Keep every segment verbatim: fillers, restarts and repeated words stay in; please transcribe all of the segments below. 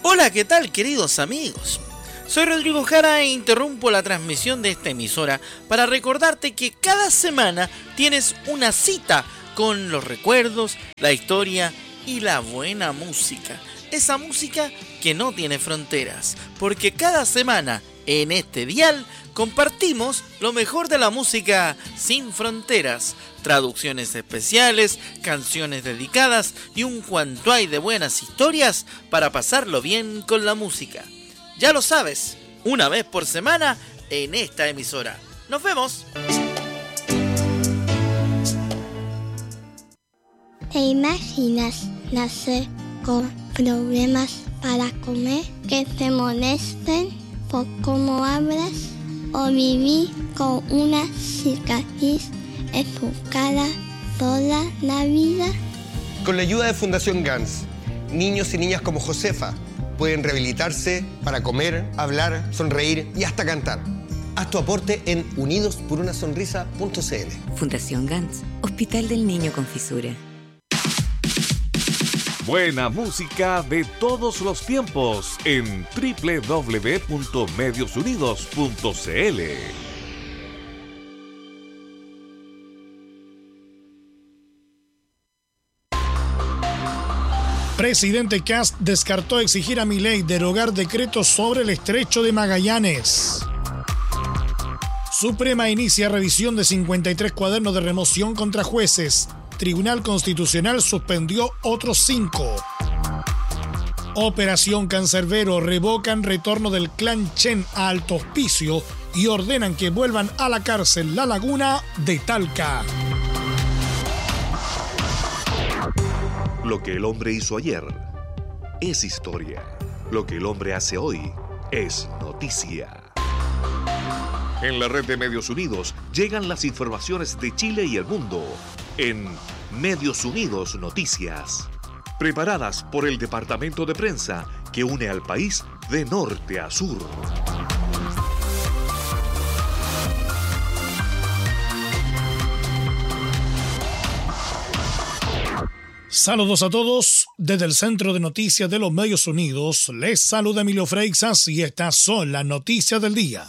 Hola, ¿qué tal, queridos amigos? Soy Rodrigo Jara e interrumpo la transmisión de esta emisora para recordarte que cada semana tienes una cita con los recuerdos, la historia y la buena música. Esa música que no tiene fronteras, porque cada semana en este dial compartimos lo mejor de la música sin fronteras, traducciones especiales, canciones dedicadas y un cuanto hay de buenas historias para pasarlo bien con la música. Ya lo sabes, una vez por semana en esta emisora. ¡Nos vemos! ¿Te imaginas nacer con problemas para comer, que te molesten por cómo hablas, o vivir con una cicatriz en tu cara toda la vida? Con la ayuda de Fundación Gans, niños y niñas como Josefa pueden rehabilitarse para comer, hablar, sonreír y hasta cantar. Haz tu aporte en unidos por una sonrisa punto c l. Fundación Gans, Hospital del Niño con Fisura. Buena música de todos los tiempos en doble u doble u doble u punto medios unidos punto c l. Presidente Kast descartó exigir a Milei derogar decretos sobre el Estrecho de Magallanes. Suprema inicia revisión de cincuenta y tres cuadernos de remoción contra jueces. Tribunal Constitucional suspendió otros cinco. Operación Cancerbero, revocan retorno del clan Chen a Alto Hospicio y ordenan que vuelvan a la cárcel La Laguna de Talca. Lo que el hombre hizo ayer es historia. Lo que el hombre hace hoy es noticia. En la red de Medios Unidos llegan las informaciones de Chile y el mundo en Medios Unidos Noticias, preparadas por el departamento de prensa que une al país de norte a sur. Saludos a todos desde el Centro de Noticias de los Medios Unidos. Les saluda Emilio Freixas y estas son las noticias del día.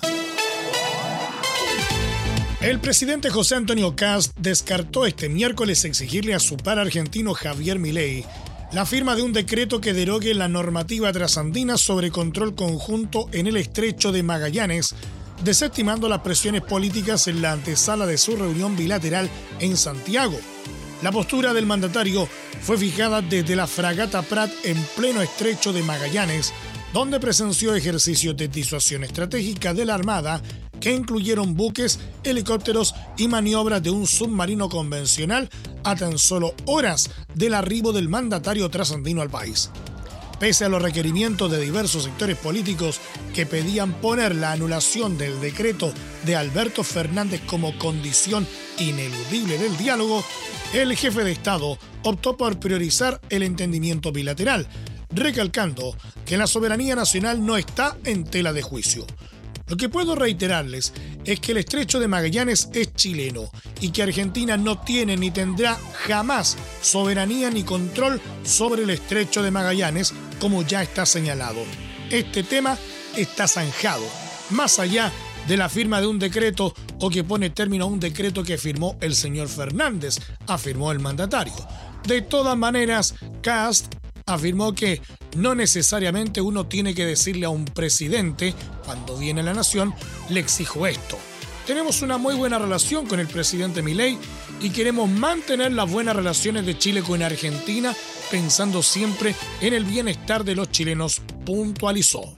El presidente José Antonio Kast descartó este miércoles exigirle a su par argentino Javier Milei la firma de un decreto que derogue la normativa trasandina sobre control conjunto en el Estrecho de Magallanes, desestimando las presiones políticas en la antesala de su reunión bilateral en Santiago. La postura del mandatario fue fijada desde la fragata Prat en pleno Estrecho de Magallanes, donde presenció ejercicios de disuasión estratégica de la Armada que incluyeron buques, helicópteros y maniobras de un submarino convencional a tan solo horas del arribo del mandatario trasandino al país. Pese a los requerimientos de diversos sectores políticos que pedían poner la anulación del decreto de Alberto Fernández como condición ineludible del diálogo, el jefe de Estado optó por priorizar el entendimiento bilateral, recalcando que la soberanía nacional no está en tela de juicio. Lo que puedo reiterarles es que el Estrecho de Magallanes es chileno y que Argentina no tiene ni tendrá jamás soberanía ni control sobre el Estrecho de Magallanes, como ya está señalado. Este tema está zanjado, más allá de la firma de un decreto o que pone término a un decreto que firmó el señor Fernández, afirmó el mandatario. De todas maneras, Kast afirmó que no necesariamente uno tiene que decirle a un presidente, cuando viene a la nación, le exijo esto. Tenemos una muy buena relación con el presidente Milei y queremos mantener las buenas relaciones de Chile con Argentina, pensando siempre en el bienestar de los chilenos, puntualizó.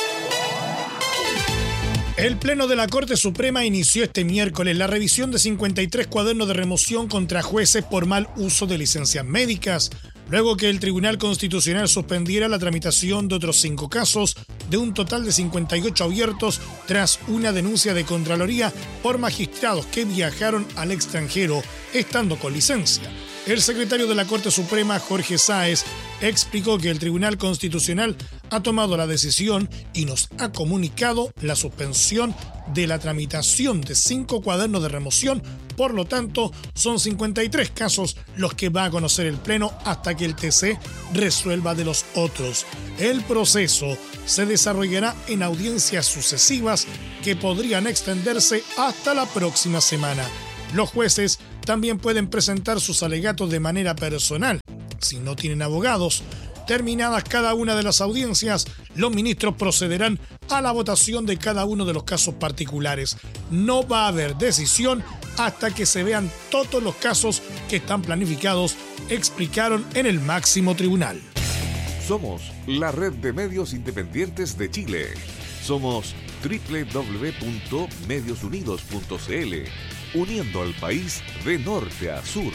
El Pleno de la Corte Suprema inició este miércoles la revisión de cincuenta y tres cuadernos de remoción contra jueces por mal uso de licencias médicas, luego que el Tribunal Constitucional suspendiera la tramitación de otros cinco casos, de un total de cincuenta y ocho abiertos, tras una denuncia de Contraloría por magistrados que viajaron al extranjero estando con licencia. El secretario de la Corte Suprema, Jorge Sáez, explicó que el Tribunal Constitucional ha tomado la decisión y nos ha comunicado la suspensión de la tramitación de cinco cuadernos de remoción Por lo tanto, son cincuenta y tres casos los que va a conocer el Pleno hasta que el T C resuelva de los otros. El proceso se desarrollará en audiencias sucesivas que podrían extenderse hasta la próxima semana. Los jueces también pueden presentar sus alegatos de manera personal. Si no tienen abogados, terminadas cada una de las audiencias, los ministros procederán a la votación de cada uno de los casos particulares. No va a haber decisión hasta que se vean todos los casos que están planificados, explicaron en el máximo tribunal. Somos la red de medios independientes de Chile. Somos doble u doble u doble u punto medios unidos punto c l, uniendo al país de norte a sur.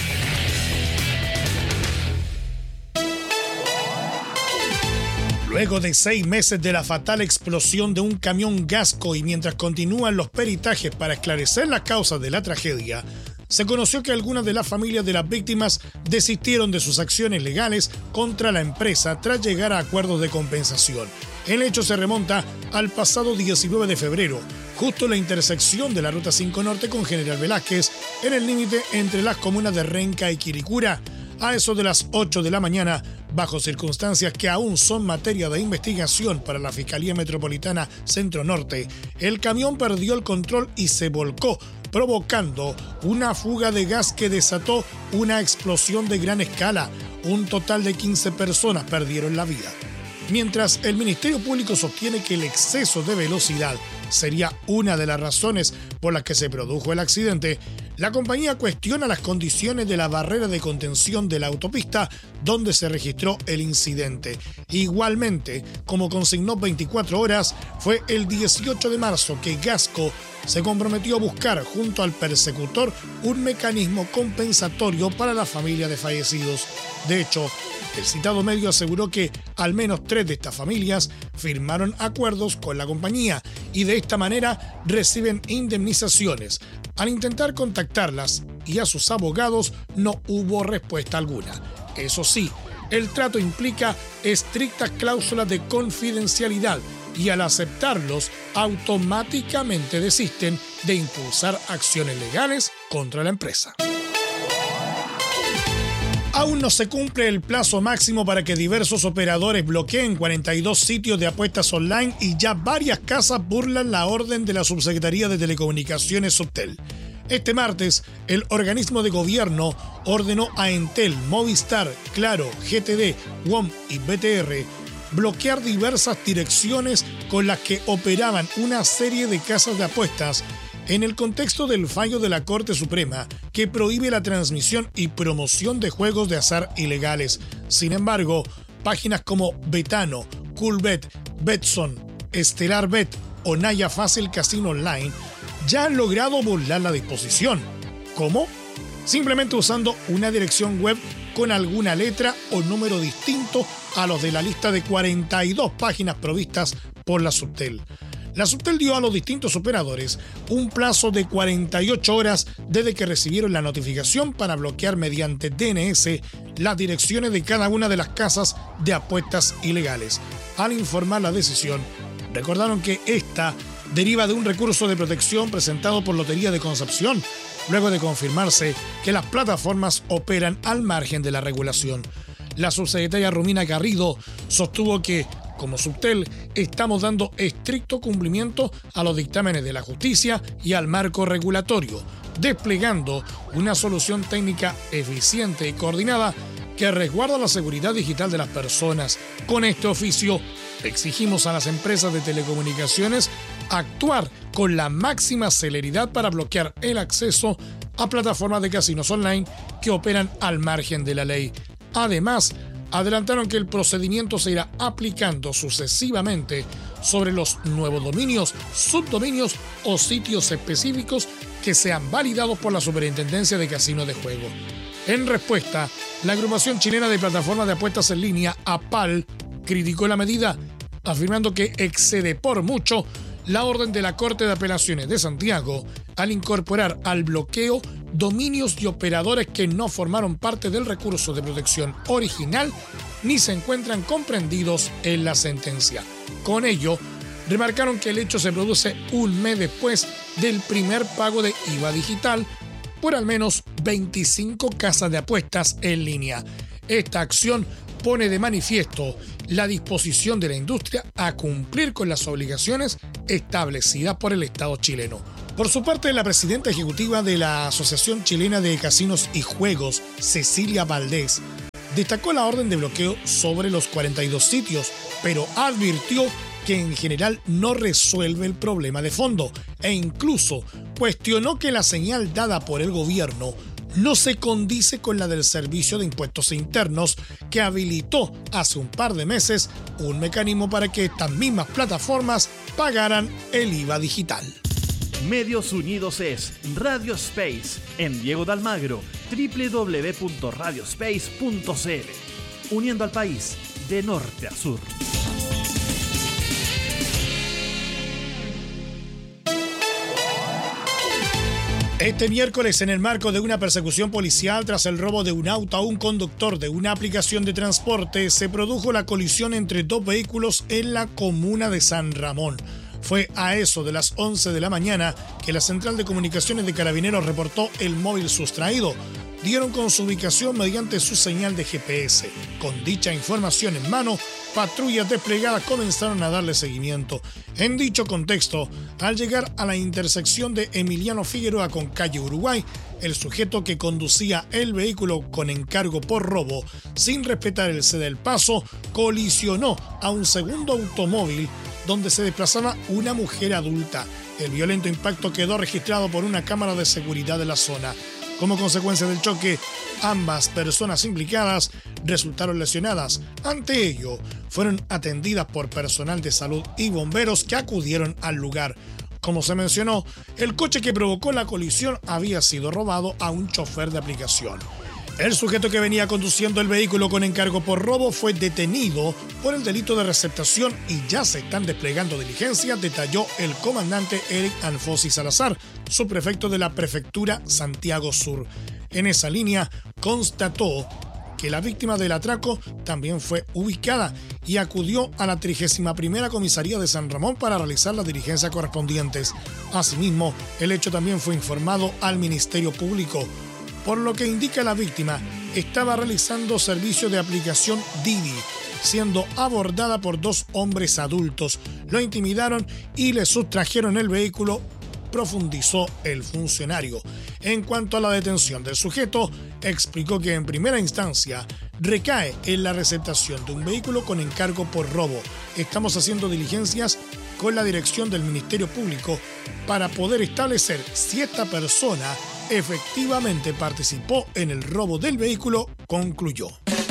Luego de seis meses de la fatal explosión de un camión Gasco y mientras continúan los peritajes para esclarecer las causas de la tragedia, se conoció que algunas de las familias de las víctimas desistieron de sus acciones legales contra la empresa tras llegar a acuerdos de compensación. El hecho se remonta al pasado diecinueve de febrero, justo en la intersección de la Ruta cinco Norte con General Velázquez, en el límite entre las comunas de Renca y Quilicura. A eso de las ocho de la mañana, bajo circunstancias que aún son materia de investigación para la Fiscalía Metropolitana Centro Norte, el camión perdió el control y se volcó, provocando una fuga de gas que desató una explosión de gran escala. Un total de quince personas perdieron la vida. Mientras el Ministerio Público sostiene que el exceso de velocidad sería una de las razones por las que se produjo el accidente, la compañía cuestiona las condiciones de la barrera de contención de la autopista donde se registró el incidente. Igualmente, como consignó veinticuatro horas, fue el dieciocho de marzo que Gasco se comprometió a buscar junto al persecutor un mecanismo compensatorio para la familia de fallecidos. De hecho, el citado medio aseguró que al menos tres de estas familias firmaron acuerdos con la compañía y de esta manera reciben indemnizaciones. Al intentar contactarlas y a sus abogados no hubo respuesta alguna. Eso sí, el trato implica estrictas cláusulas de confidencialidad y al aceptarlos automáticamente desisten de impulsar acciones legales contra la empresa. Aún no se cumple el plazo máximo para que diversos operadores bloqueen cuarenta y dos sitios de apuestas online y ya varias casas burlan la orden de la Subsecretaría de Telecomunicaciones Subtel. Este martes, el organismo de gobierno ordenó a Entel, Movistar, Claro, G T D, W O M y B T R bloquear diversas direcciones con las que operaban una serie de casas de apuestas en el contexto del fallo de la Corte Suprema que prohíbe la transmisión y promoción de juegos de azar ilegales. Sin embargo, páginas como Betano, Coolbet, Betson, Estelar Bet o Naya Fácil Casino Online ya han logrado burlar la disposición. ¿Cómo? Simplemente usando una dirección web con alguna letra o número distinto a los de la lista de cuarenta y dos páginas provistas por la Subtel. La Subtel dio a los distintos operadores un plazo de cuarenta y ocho horas desde que recibieron la notificación para bloquear mediante D N S las direcciones de cada una de las casas de apuestas ilegales. Al informar la decisión, recordaron que esta deriva de un recurso de protección presentado por Lotería de Concepción, luego de confirmarse que las plataformas operan al margen de la regulación. La subsecretaria Romina Garrido sostuvo que, como Subtel, estamos dando estricto cumplimiento a los dictámenes de la justicia y al marco regulatorio, desplegando una solución técnica eficiente y coordinada que resguarda la seguridad digital de las personas. Con este oficio, exigimos a las empresas de telecomunicaciones actuar con la máxima celeridad para bloquear el acceso a plataformas de casinos online que operan al margen de la ley. Además, adelantaron que el procedimiento se irá aplicando sucesivamente sobre los nuevos dominios, subdominios o sitios específicos que sean validados por la Superintendencia de Casinos de Juego. En respuesta, la Agrupación Chilena de Plataformas de Apuestas en Línea, A P A L, criticó la medida, afirmando que excede por mucho la orden de la Corte de Apelaciones de Santiago al incorporar al bloqueo dominios y operadores que no formaron parte del recurso de protección original ni se encuentran comprendidos en la sentencia. Con ello, remarcaron que el hecho se produce un mes después del primer pago de I V A digital, por al menos veinticinco casas de apuestas en línea. Esta acción pone de manifiesto la disposición de la industria a cumplir con las obligaciones establecidas por el Estado chileno. Por su parte, la presidenta ejecutiva de la Asociación Chilena de Casinos y Juegos, Cecilia Valdés, destacó la orden de bloqueo sobre los cuarenta y dos sitios, pero advirtió que en general no resuelve el problema de fondo e incluso cuestionó que la señal dada por el gobierno no se condice con la del Servicio de Impuestos Internos, que habilitó hace un par de meses un mecanismo para que estas mismas plataformas pagaran el I V A digital. Medios Unidos es Radio Space en Diego de Almagro, doble u doble u doble u punto radio space punto c l, uniendo al país de norte a sur. Este miércoles, en el marco de una persecución policial tras el robo de un auto a un conductor de una aplicación de transporte, se produjo la colisión entre dos vehículos en la comuna de San Ramón. Fue a eso de las once de la mañana que la Central de Comunicaciones de Carabineros reportó el móvil sustraído. Dieron con su ubicación mediante su señal de G P S. Con dicha información en mano, patrullas desplegadas comenzaron a darle seguimiento. En dicho contexto, al llegar a la intersección de Emiliano Figueroa con calle Uruguay, el sujeto que conducía el vehículo con encargo por robo, sin respetar el cede del paso, colisionó a un segundo automóvil donde se desplazaba una mujer adulta. El violento impacto quedó registrado por una cámara de seguridad de la zona. Como consecuencia del choque, ambas personas implicadas resultaron lesionadas. Ante ello, fueron atendidas por personal de salud y bomberos que acudieron al lugar. Como se mencionó, el coche que provocó la colisión había sido robado a un chofer de aplicación. El sujeto que venía conduciendo el vehículo con encargo por robo fue detenido por el delito de receptación y ya se están desplegando diligencias, detalló el comandante Eric Anfosi Salazar, subprefecto de la Prefectura Santiago Sur. En esa línea, constató que la víctima del atraco también fue ubicada y acudió a la trigésima primera Comisaría de San Ramón para realizar las diligencias correspondientes. Asimismo, el hecho también fue informado al Ministerio Público. Por lo que indica la víctima, estaba realizando servicio de aplicación Didi, siendo abordada por dos hombres adultos. Lo intimidaron y le sustrajeron el vehículo, profundizó el funcionario. En cuanto a la detención del sujeto, explicó que en primera instancia recae en la receptación de un vehículo con encargo por robo. Estamos haciendo diligencias con la dirección del Ministerio Público para poder establecer si esta persona efectivamente participó en el robo del vehículo, concluyó.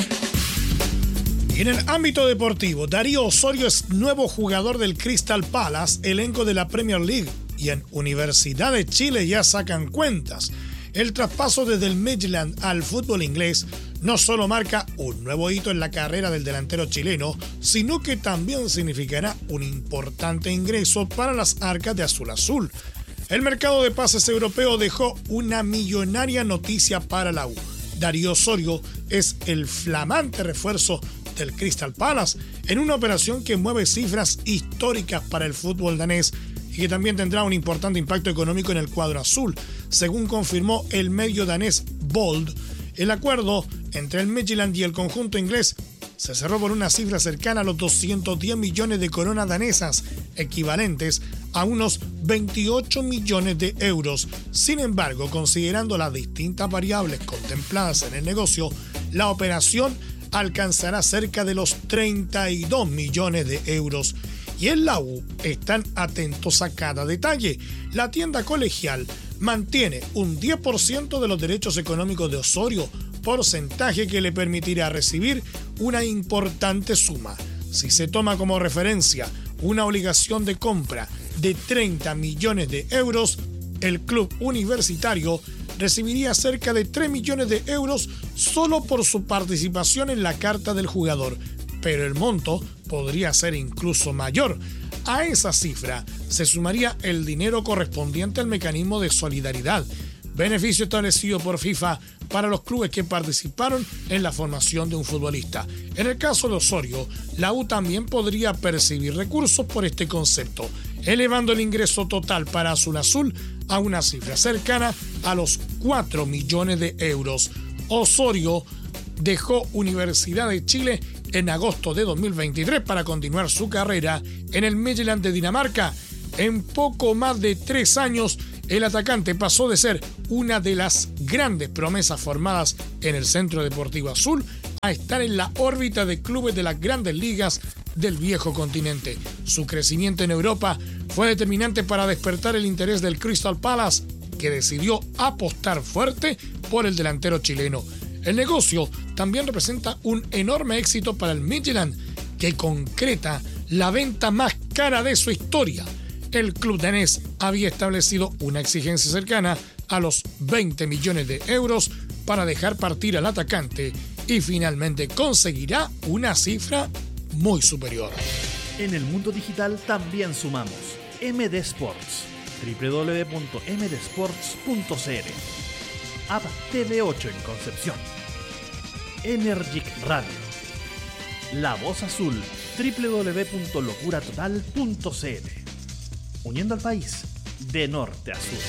Y en el ámbito deportivo, Darío Osorio es nuevo jugador del Crystal Palace, elenco de la Premier League, y en Universidad de Chile ya sacan cuentas. El traspaso desde el Midland al fútbol inglés no solo marca un nuevo hito en la carrera del delantero chileno, sino que también significará un importante ingreso para las arcas de Azul Azul. El mercado de pases europeo dejó una millonaria noticia para la U. Darío Osorio es el flamante refuerzo del Crystal Palace en una operación que mueve cifras históricas para el fútbol danés y que también tendrá un importante impacto económico en el cuadro azul. Según confirmó el medio danés Bold, el acuerdo entre el Midland y el conjunto inglés se cerró por una cifra cercana a los doscientos diez millones de coronas danesas, equivalentes a unos veintiocho millones de euros. Sin embargo, considerando las distintas variables contempladas en el negocio, la operación alcanzará cerca de los treinta y dos millones de euros. Y en la U están atentos a cada detalle. La tienda colegial mantiene un diez por ciento de los derechos económicos de Osorio, porcentaje que le permitirá recibir una importante suma. Si se toma como referencia una obligación de compra de treinta millones de euros, el club universitario recibiría cerca de tres millones de euros solo por su participación en la carta del jugador, pero el monto podría ser incluso mayor. A esa cifra se sumaría el dinero correspondiente al mecanismo de solidaridad, beneficio establecido por FIFA para los clubes que participaron en la formación de un futbolista. En el caso de Osorio, la U también podría percibir recursos por este concepto, elevando el ingreso total para Azul Azul a una cifra cercana a los cuatro millones de euros. Osorio dejó Universidad de Chile en agosto de dos mil veintitrés para continuar su carrera en el Midtjylland de Dinamarca. En poco más de tres años, el atacante pasó de ser una de las grandes promesas formadas en el Centro Deportivo Azul a estar en la órbita de clubes de las grandes ligas del viejo continente. Su crecimiento en Europa fue determinante para despertar el interés del Crystal Palace, que decidió apostar fuerte por el delantero chileno. El negocio también representa un enorme éxito para el Midtjylland, que concreta la venta más cara de su historia. El club danés había establecido una exigencia cercana a los veinte millones de euros para dejar partir al atacante y finalmente conseguirá una cifra muy superior. En el mundo digital también sumamos M D Sports, doble u doble u doble u punto m d sports punto c l, App T V ocho en Concepción, Energic Radio, La Voz Azul, doble u doble u doble u punto locura total punto c l, uniendo al país de norte a sur.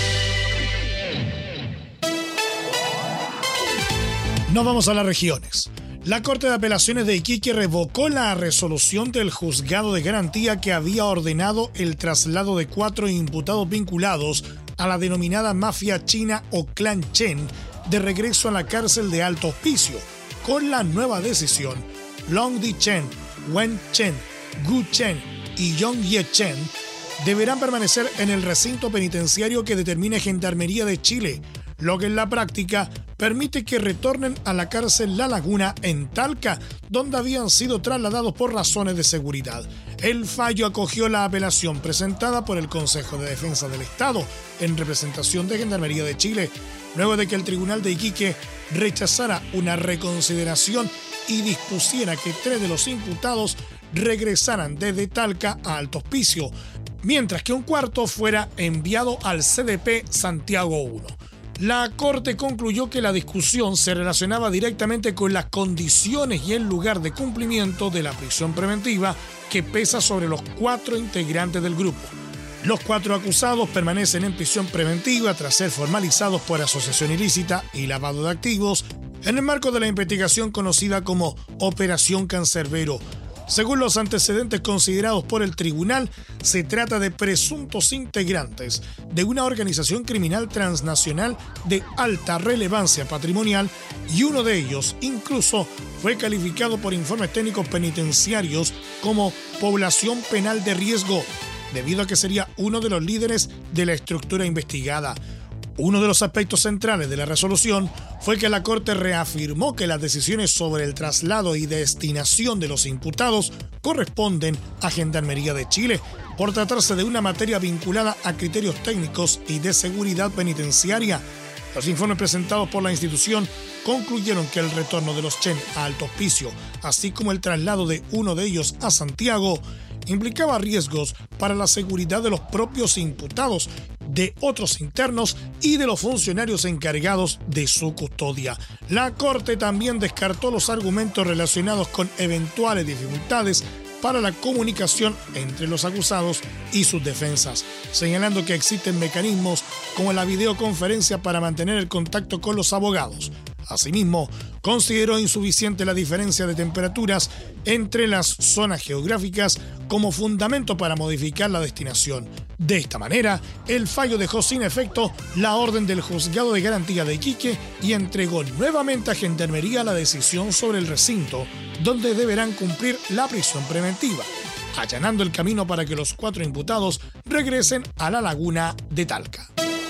Nos vamos a las regiones. La Corte de Apelaciones de Iquique revocó la resolución del juzgado de garantía que había ordenado el traslado de cuatro imputados vinculados a la denominada mafia china o Clan Chen de regreso a la cárcel de Alto Hospicio. Con la nueva decisión, Long Di Chen, Wen Chen, Gu Chen y Yong Ye Chen deberán permanecer en el recinto penitenciario que determine Gendarmería de Chile, lo que en la práctica permite que retornen a la cárcel La Laguna en Talca, donde habían sido trasladados por razones de seguridad. El fallo acogió la apelación presentada por el Consejo de Defensa del Estado en representación de Gendarmería de Chile, luego de que el Tribunal de Iquique rechazara una reconsideración y dispusiera que tres de los imputados regresaran desde Talca a Alto Hospicio, mientras que un cuarto fuera enviado al C D P Santiago uno. La Corte concluyó que la discusión se relacionaba directamente con las condiciones y el lugar de cumplimiento de la prisión preventiva que pesa sobre los cuatro integrantes del grupo. Los cuatro acusados permanecen en prisión preventiva tras ser formalizados por asociación ilícita y lavado de activos en el marco de la investigación conocida como Operación Cancerbero. Según los antecedentes considerados por el tribunal, se trata de presuntos integrantes de una organización criminal transnacional de alta relevancia patrimonial y uno de ellos incluso fue calificado por informes técnicos penitenciarios como población penal de riesgo, debido a que sería uno de los líderes de la estructura investigada. Uno de los aspectos centrales de la resolución fue que la Corte reafirmó que las decisiones sobre el traslado y destinación de los imputados corresponden a Gendarmería de Chile, por tratarse de una materia vinculada a criterios técnicos y de seguridad penitenciaria. Los informes presentados por la institución concluyeron que el retorno de los Chen a Alto Hospicio, así como el traslado de uno de ellos a Santiago, implicaba riesgos para la seguridad de los propios imputados, de otros internos y de los funcionarios encargados de su custodia. La Corte también descartó los argumentos relacionados con eventuales dificultades para la comunicación entre los acusados y sus defensas, señalando que existen mecanismos como la videoconferencia para mantener el contacto con los abogados. Asimismo, consideró insuficiente la diferencia de temperaturas entre las zonas geográficas como fundamento para modificar la destinación. De esta manera, el fallo dejó sin efecto la orden del Juzgado de Garantía de Iquique y entregó nuevamente a Gendarmería la decisión sobre el recinto, donde deberán cumplir la prisión preventiva, allanando el camino para que los cuatro imputados regresen a la Laguna de Talca.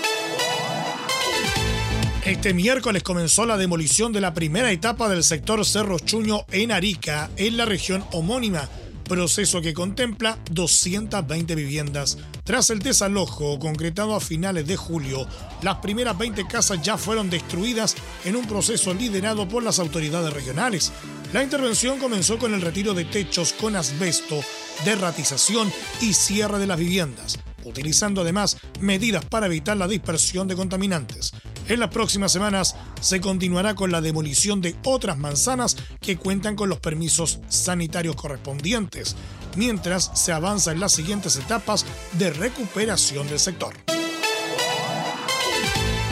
Este miércoles comenzó la demolición de la primera etapa del sector Cerro Chuño en Arica, en la región homónima, proceso que contempla doscientas veinte viviendas. Tras el desalojo concretado a finales de julio, las primeras veinte casas ya fueron destruidas en un proceso liderado por las autoridades regionales. La intervención comenzó con el retiro de techos con asbesto, derratización y cierre de las viviendas, utilizando además medidas para evitar la dispersión de contaminantes. En las próximas semanas se continuará con la demolición de otras manzanas que cuentan con los permisos sanitarios correspondientes, mientras se avanza en las siguientes etapas de recuperación del sector.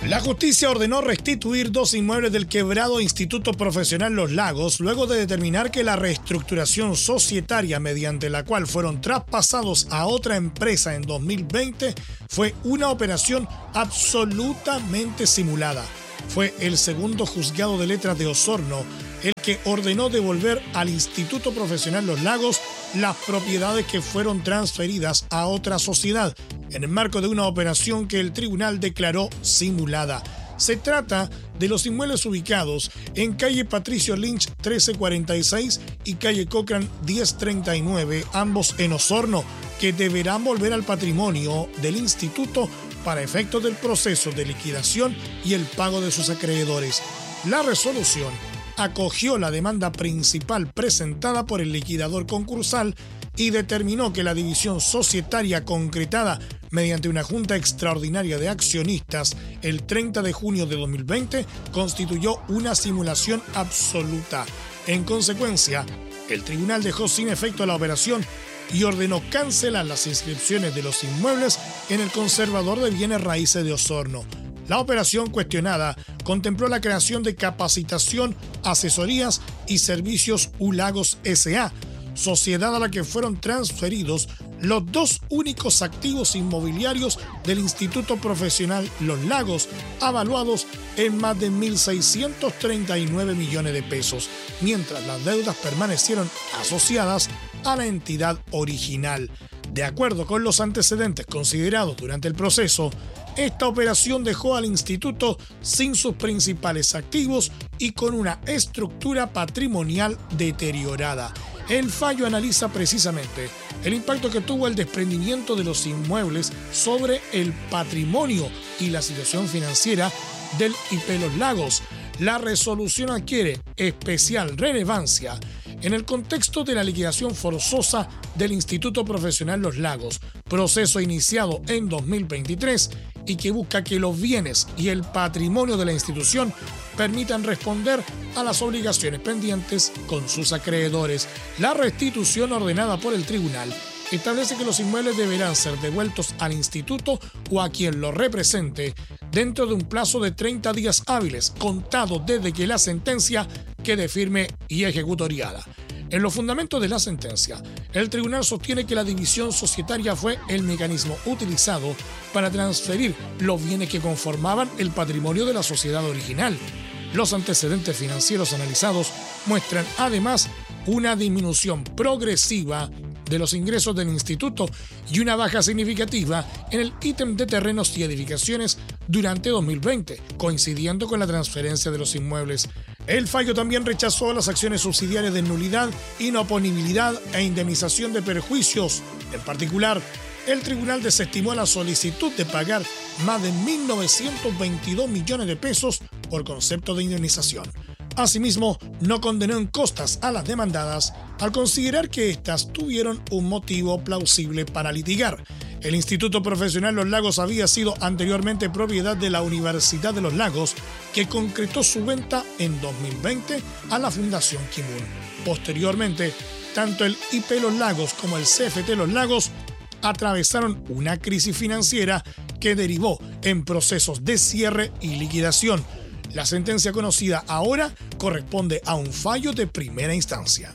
La justicia ordenó restituir dos inmuebles del quebrado Instituto Profesional Los Lagos luego de determinar que la reestructuración societaria mediante la cual fueron traspasados a otra empresa en dos mil veinte fue una operación absolutamente simulada. Fue el segundo juzgado de letras de Osorno el que ordenó devolver al Instituto Profesional Los Lagos las propiedades que fueron transferidas a otra sociedad en el marco de una operación que el tribunal declaró simulada. Se trata de los inmuebles ubicados en calle Patricio Lynch trece cuarenta y seis y calle Cochrane diez treinta y nueve, ambos en Osorno, que deberán volver al patrimonio del instituto para efectos del proceso de liquidación y el pago de sus acreedores. La resolución acogió la demanda principal presentada por el liquidador concursal y determinó que la división societaria concretada mediante una junta extraordinaria de accionistas el treinta de junio de dos mil veinte constituyó una simulación absoluta. En consecuencia, el tribunal dejó sin efecto la operación y ordenó cancelar las inscripciones de los inmuebles en el conservador de bienes raíces de Osorno. La operación cuestionada contempló la creación de Capacitación, Asesorías y Servicios U Lagos S A, sociedad a la que fueron transferidos los dos únicos activos inmobiliarios del Instituto Profesional Los Lagos, avaluados en más de mil seiscientos treinta y nueve millones de pesos, mientras las deudas permanecieron asociadas a la entidad original. De acuerdo con los antecedentes considerados durante el proceso, esta operación dejó al instituto sin sus principales activos y con una estructura patrimonial deteriorada. El fallo analiza precisamente el impacto que tuvo el desprendimiento de los inmuebles sobre el patrimonio y la situación financiera del I P Los Lagos. La resolución adquiere especial relevancia en el contexto de la liquidación forzosa del Instituto Profesional Los Lagos, proceso iniciado en dos mil veintitrés y que busca que los bienes y el patrimonio de la institución permitan responder a las obligaciones pendientes con sus acreedores. La restitución ordenada por el tribunal establece que los inmuebles deberán ser devueltos al instituto o a quien lo represente dentro de un plazo de treinta días hábiles, contado desde que la sentencia quede firme y ejecutoriada. En los fundamentos de la sentencia, el tribunal sostiene que la división societaria fue el mecanismo utilizado para transferir los bienes que conformaban el patrimonio de la sociedad original. Los antecedentes financieros analizados muestran además una disminución progresiva de los ingresos del instituto y una baja significativa en el ítem de terrenos y edificaciones durante dos mil veinte, coincidiendo con la transferencia de los inmuebles. El fallo también rechazó las acciones subsidiarias de nulidad, inoponibilidad e indemnización de perjuicios. En particular, el tribunal desestimó la solicitud de pagar más de mil novecientos veintidós millones de pesos por concepto de indemnización. Asimismo, no condenó en costas a las demandadas al considerar que éstas tuvieron un motivo plausible para litigar. El Instituto Profesional Los Lagos había sido anteriormente propiedad de la Universidad de Los Lagos, que concretó su venta en dos mil veinte a la Fundación Kimun. Posteriormente, tanto el I P Los Lagos como el C F T Los Lagos atravesaron una crisis financiera que derivó en procesos de cierre y liquidación. La sentencia conocida ahora corresponde a un fallo de primera instancia.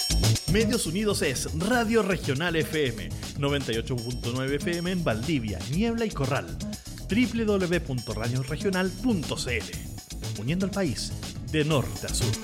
Medios Unidos es Radio Regional F M, noventa y ocho punto nueve F M en Valdivia, Niebla y Corral, doble u doble u doble u punto radio regional punto c l, uniendo al país de norte a sur.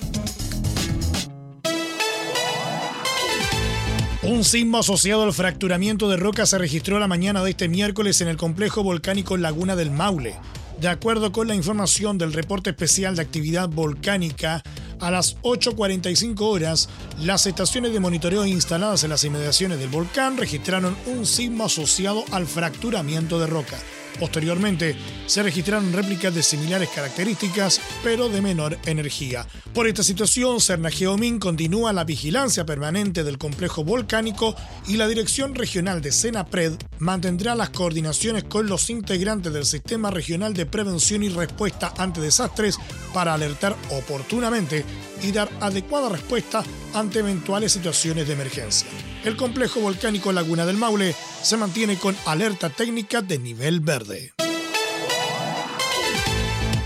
Un sismo asociado al fracturamiento de roca se registró la mañana de este miércoles en el complejo volcánico Laguna del Maule. De acuerdo con la información del reporte especial de actividad volcánica, a las ocho cuarenta y cinco horas, las estaciones de monitoreo instaladas en las inmediaciones del volcán registraron un sismo asociado al fracturamiento de roca. Posteriormente, se registraron réplicas de similares características, pero de menor energía. Por esta situación, Cernageomin continúa la vigilancia permanente del complejo volcánico y la Dirección Regional de Senapred mantendrá las coordinaciones con los integrantes del Sistema Regional de Prevención y Respuesta ante Desastres para alertar oportunamente y dar adecuada respuesta ante eventuales situaciones de emergencia. El complejo volcánico Laguna del Maule se mantiene con alerta técnica de nivel verde.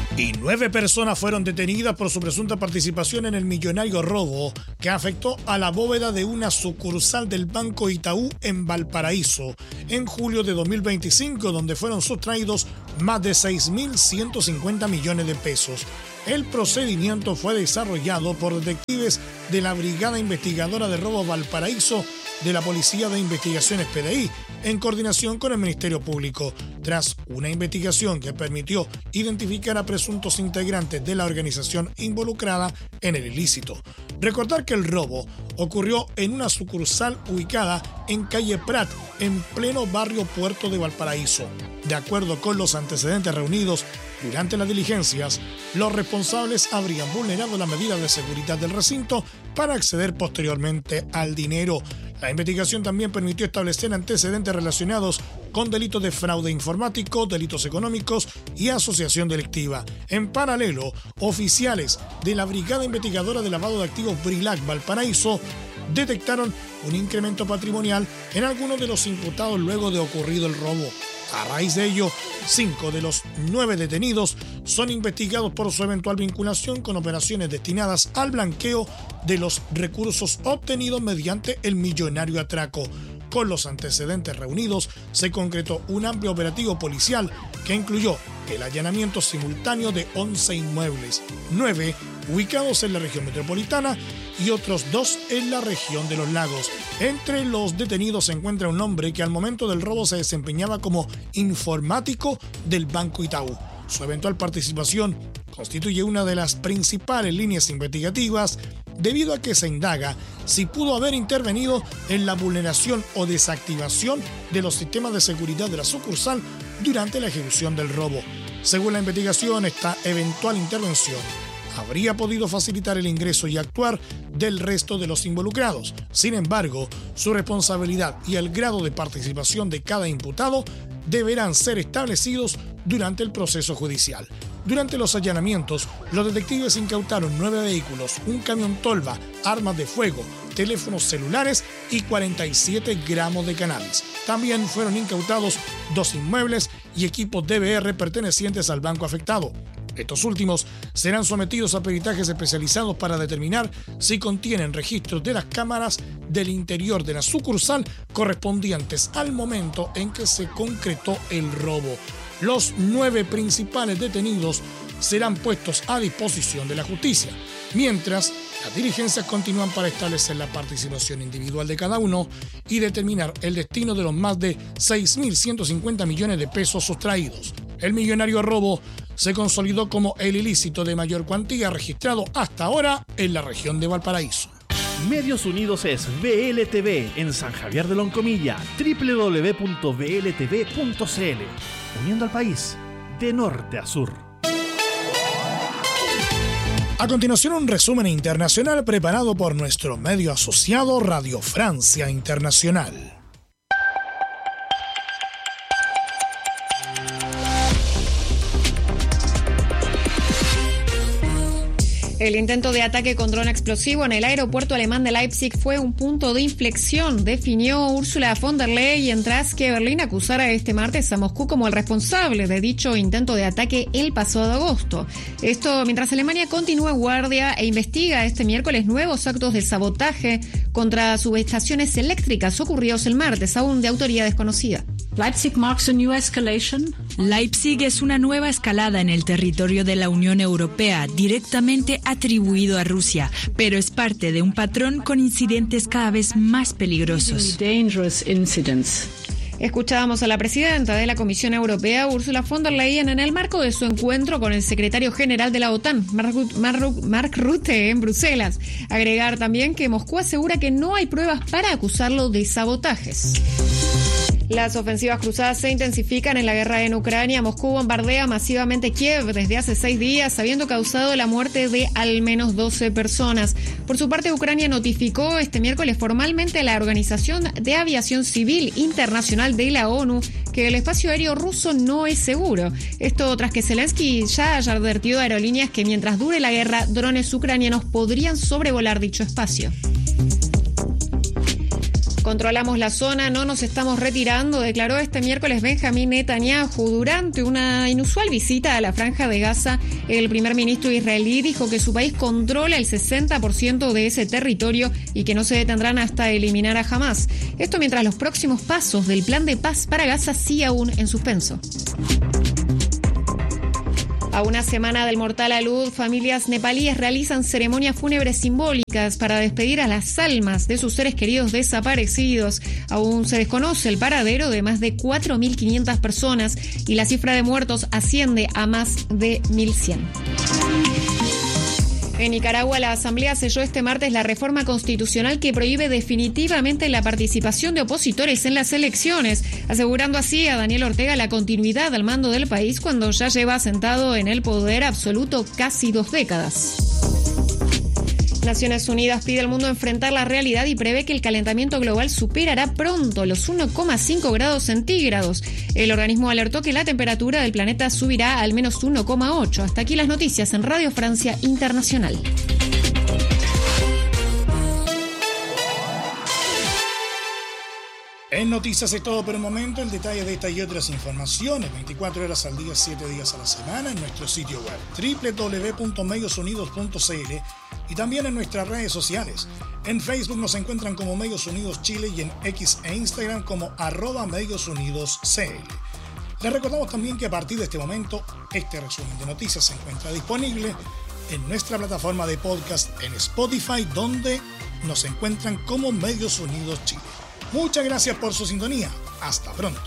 Y nueve personas fueron detenidas por su presunta participación en el millonario robo que afectó a la bóveda de una sucursal del Banco Itaú en Valparaíso en julio de dos mil veinticinco, donde fueron sustraídos más de seis mil ciento cincuenta millones de pesos. El procedimiento fue desarrollado por detectives de la Brigada Investigadora de Robo Valparaíso de la Policía de Investigaciones P D I, en coordinación con el Ministerio Público, tras una investigación que permitió identificar a presuntos integrantes de la organización involucrada en el ilícito. Recordar que el robo ocurrió en una sucursal ubicada en calle Prat, en pleno barrio Puerto de Valparaíso. De acuerdo con los antecedentes reunidos durante las diligencias, los responsables habrían vulnerado las medidas de seguridad del recinto para acceder posteriormente al dinero. La investigación también permitió establecer antecedentes relacionados con delitos de fraude informático, delitos económicos y asociación delictiva. En paralelo, oficiales de la Brigada Investigadora de Lavado de Activos Brilac Valparaíso detectaron un incremento patrimonial en algunos de los imputados luego de ocurrido el robo. A raíz de ello, cinco de los nueve detenidos son investigados por su eventual vinculación con operaciones destinadas al blanqueo de los recursos obtenidos mediante el millonario atraco. Con los antecedentes reunidos, se concretó un amplio operativo policial que incluyó el allanamiento simultáneo de once inmuebles, nueve ubicados en la región metropolitana y otros dos en la región de los lagos. Entre los detenidos se encuentra un hombre que al momento del robo se desempeñaba como informático del Banco Itaú. Su eventual participación constituye una de las principales líneas investigativas debido a que se indaga si pudo haber intervenido en la vulneración o desactivación de los sistemas de seguridad de la sucursal durante la ejecución del robo. Según la investigación, esta eventual intervención habría podido facilitar el ingreso y actuar del resto de los involucrados. Sin embargo, su responsabilidad y el grado de participación de cada imputado deberán ser establecidos durante el proceso judicial. Durante los allanamientos, los detectives incautaron nueve vehículos, un camión tolva, armas de fuego, teléfonos celulares y cuarenta y siete gramos de cannabis. También fueron incautados dos inmuebles y equipos D V R pertenecientes al banco afectado. Estos últimos serán sometidos a peritajes especializados para determinar si contienen registros de las cámaras del interior de la sucursal correspondientes al momento en que se concretó el robo. Los nueve principales detenidos serán puestos a disposición de la justicia, mientras las diligencias continúan para establecer la participación individual de cada uno y determinar el destino de los más de seis mil ciento cincuenta millones de pesos sustraídos. El millonario robo se consolidó como el ilícito de mayor cuantía registrado hasta ahora en la región de Valparaíso. Medios Unidos es V L T V en San Javier de Loncomilla, doble u doble u doble u punto v l t v punto c l, uniendo al país de norte a sur. A continuación, un resumen internacional preparado por nuestro medio asociado Radio Francia Internacional. El intento de ataque con dron explosivo en el aeropuerto alemán de Leipzig fue un punto de inflexión, definió Ursula von der Leyen tras que Berlín acusara este martes a Moscú como el responsable de dicho intento de ataque el pasado agosto. Esto mientras Alemania continúa en guardia e investiga este miércoles nuevos actos de sabotaje contra subestaciones eléctricas ocurridos el martes, aún de autoría desconocida. Leipzig marks a new escalation. Leipzig es una nueva escalada en el territorio de la Unión Europea, directamente atribuido a Rusia, pero es parte de un patrón con incidentes cada vez más peligrosos. Dangerous incidents. Escuchábamos a la presidenta de la Comisión Europea, Ursula von der Leyen, en el marco de su encuentro con el secretario general de la OTAN, Mark Rutte, en Bruselas. Agregar también que Moscú asegura que no hay pruebas para acusarlo de sabotajes. Las ofensivas cruzadas se intensifican en la guerra en Ucrania. Moscú bombardea masivamente Kiev desde hace seis días, habiendo causado la muerte de al menos doce personas. Por su parte, Ucrania notificó este miércoles formalmente a la Organización de Aviación Civil Internacional de la ONU que el espacio aéreo ruso no es seguro. Esto tras que Zelensky ya haya advertido a aerolíneas que mientras dure la guerra, drones ucranianos podrían sobrevolar dicho espacio. Controlamos la zona, no nos estamos retirando, declaró este miércoles Benjamín Netanyahu. Durante una inusual visita a la Franja de Gaza, el primer ministro israelí dijo que su país controla el sesenta por ciento de ese territorio y que no se detendrán hasta eliminar a Hamás. Esto mientras los próximos pasos del plan de paz para Gaza sigue aún en suspenso. A una semana del mortal alud, familias nepalíes realizan ceremonias fúnebres simbólicas para despedir a las almas de sus seres queridos desaparecidos. Aún se desconoce el paradero de más de cuatro mil quinientas personas y la cifra de muertos asciende a más de mil cien. En Nicaragua, la Asamblea selló este martes la reforma constitucional que prohíbe definitivamente la participación de opositores en las elecciones, asegurando así a Daniel Ortega la continuidad al mando del país cuando ya lleva sentado en el poder absoluto casi dos décadas. Naciones Unidas pide al mundo enfrentar la realidad y prevé que el calentamiento global superará pronto los uno coma cinco grados centígrados. El organismo alertó que la temperatura del planeta subirá al menos uno coma ocho. Hasta aquí las noticias en Radio Francia Internacional. En Noticias es todo por el momento. El detalle de esta y otras informaciones veinticuatro horas al día, siete días a la semana en nuestro sitio web doble u doble u doble u punto medios unidos punto c l y también en nuestras redes sociales. En Facebook nos encuentran como Medios Unidos Chile y en X e Instagram como arroba Medios Unidos C L. Les recordamos también que a partir de este momento este resumen de noticias se encuentra disponible en nuestra plataforma de podcast en Spotify, donde nos encuentran como Medios Unidos Chile. Muchas gracias por su sintonía. Hasta pronto.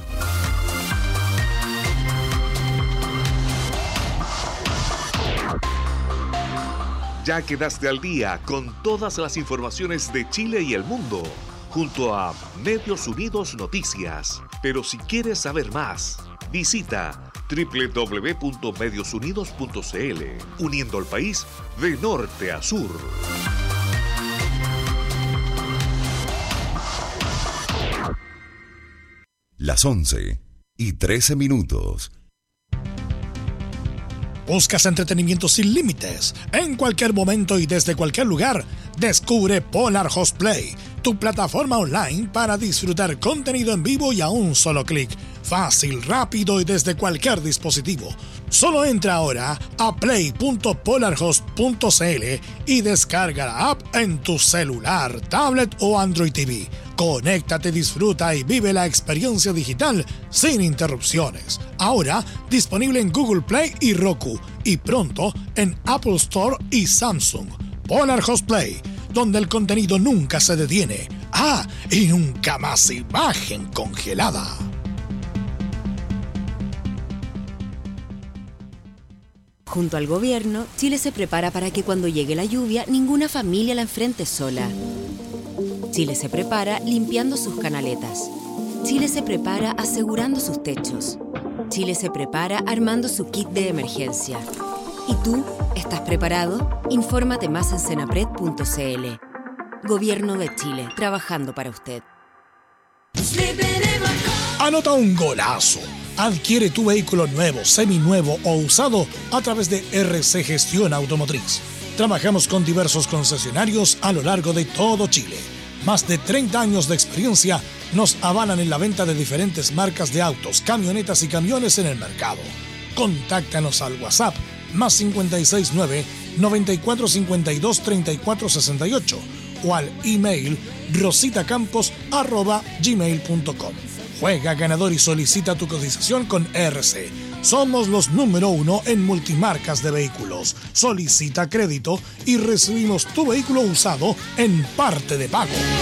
Ya quedaste al día con todas las informaciones de Chile y el mundo, junto a Medios Unidos Noticias. Pero si quieres saber más, visita doble u doble u doble u punto medios unidos punto c l, uniendo al país de norte a sur. Las once y trece minutos. ¿Buscas entretenimiento sin límites? En cualquier momento y desde cualquier lugar, descubre Polar Host Play, tu plataforma online para disfrutar contenido en vivo y a un solo clic. Fácil, rápido y desde cualquier dispositivo. Solo entra ahora a play punto polarhost punto c l y descarga la app en tu celular, tablet o Android T V. Conéctate, disfruta y vive la experiencia digital sin interrupciones. Ahora disponible en Google Play y Roku y pronto en Apple Store y Samsung. Polar Host Play, donde el contenido nunca se detiene. Ah, y nunca más imagen congelada. Junto al gobierno, Chile se prepara para que cuando llegue la lluvia, ninguna familia la enfrente sola. Chile se prepara limpiando sus canaletas. Chile se prepara asegurando sus techos. Chile se prepara armando su kit de emergencia. ¿Y tú? ¿Estás preparado? Infórmate más en senapred punto c l. Gobierno de Chile, trabajando para usted. Anota un golazo. Adquiere tu vehículo nuevo, seminuevo o usado a través de R C Gestión Automotriz. Trabajamos con diversos concesionarios a lo largo de todo Chile. Más de treinta años de experiencia nos avalan en la venta de diferentes marcas de autos, camionetas y camiones en el mercado. Contáctanos al WhatsApp más cincuenta y seis nueve, noventa y cuatro cincuenta y dos, treinta y cuatro sesenta y ocho o al email rositacampos arroba gmail punto com. Juega ganador y solicita tu cotización con R C. Somos los número uno en multimarcas de vehículos. Solicita crédito y recibimos tu vehículo usado en parte de pago.